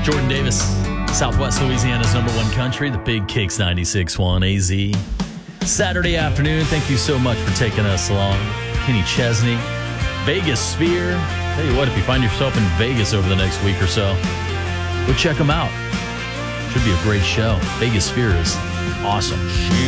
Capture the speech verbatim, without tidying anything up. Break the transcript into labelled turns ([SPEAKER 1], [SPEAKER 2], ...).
[SPEAKER 1] Jordan Davis, Southwest Louisiana's number one country, the Big Kicks ninety-six point one A Z. Saturday afternoon, thank you so much for taking us along. Kenny Chesney, Vegas Sphere. Tell you what, if you find yourself in Vegas over the next week or so, go check them out. Should be a great show. Vegas Sphere is awesome.